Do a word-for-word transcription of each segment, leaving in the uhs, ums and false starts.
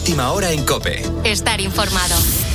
última hora en COPE. Estar informado.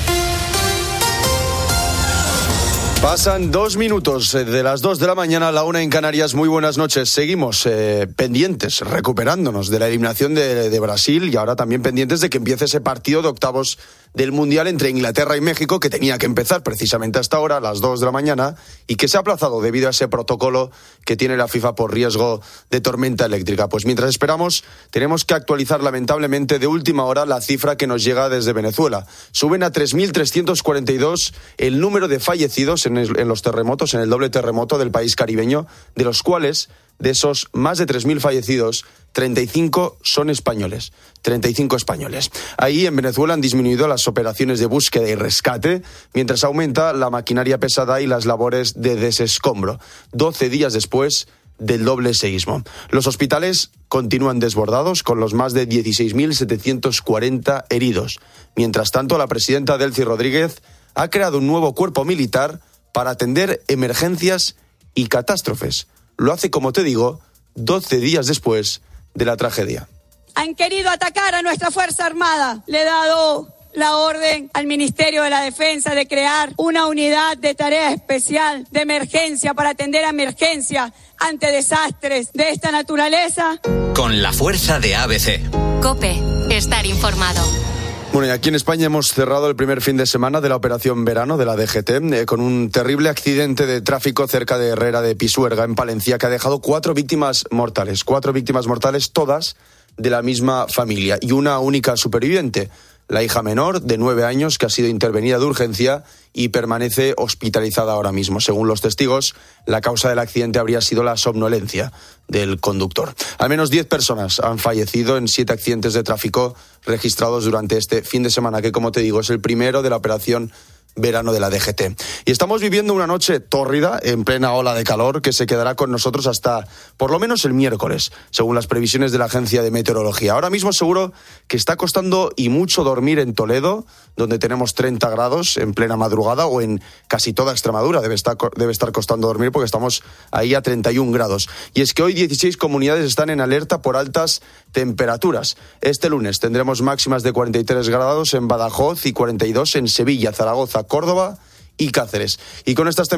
Pasan dos minutos de las dos de la mañana a la una en Canarias. Muy buenas noches. Seguimos eh, pendientes, recuperándonos de la eliminación de, de Brasil y ahora también pendientes de que empiece ese partido de octavos del Mundial entre Inglaterra y México, que tenía que empezar precisamente hasta ahora, a las dos de la mañana, y que se ha aplazado debido a ese protocolo que tiene la FIFA por riesgo de tormenta eléctrica. Pues mientras esperamos, tenemos que actualizar lamentablemente de última hora la cifra que nos llega desde Venezuela. Suben a tres mil trescientos cuarenta y dos el número de fallecidos en, el, en los terremotos, en el doble terremoto del país caribeño, de los cuales, de esos más de tres mil fallecidos, treinta y cinco son españoles. treinta y cinco españoles. Ahí en Venezuela han disminuido las operaciones de búsqueda y rescate, mientras aumenta la maquinaria pesada y las labores de desescombro. doce días después del doble seísmo. Los hospitales continúan desbordados con los más de dieciséis mil setecientos cuarenta heridos. Mientras tanto, la presidenta Delcy Rodríguez ha creado un nuevo cuerpo militar para atender emergencias y catástrofes. Lo hace, como te digo, doce días después de la tragedia. Han querido atacar a nuestra Fuerza Armada. Le he dado la orden al Ministerio de la Defensa de crear una unidad de tarea especial de emergencia para atender a emergencias ante desastres de esta naturaleza. Con la fuerza de A B C. COPE. Estar informado. Bueno, y aquí en España hemos cerrado el primer fin de semana de la operación verano de la D G T eh, con un terrible accidente de tráfico cerca de Herrera de Pisuerga, en Palencia, que ha dejado cuatro víctimas mortales. Cuatro víctimas mortales, todas de la misma familia, y una única superviviente, la hija menor de nueve años, que ha sido intervenida de urgencia y permanece hospitalizada ahora mismo. Según los testigos, la causa del accidente habría sido la somnolencia del conductor. Al menos diez personas han fallecido en siete accidentes de tráfico registrados durante este fin de semana, que, como te digo, es el primero de la operación verano de la D G T. Y estamos viviendo una noche tórrida, en plena ola de calor, que se quedará con nosotros hasta por lo menos el miércoles, según las previsiones de la Agencia de Meteorología. Ahora mismo seguro que está costando y mucho dormir en Toledo, donde tenemos treinta grados en plena madrugada, o en casi toda Extremadura debe estar, debe estar costando dormir, porque estamos ahí a treinta y un grados. Y es que hoy dieciséis comunidades están en alerta por altas temperaturas. Este lunes tendremos máximas de cuarenta y tres grados en Badajoz y cuarenta y dos en Sevilla, Zaragoza, Córdoba y Cáceres. Y con estas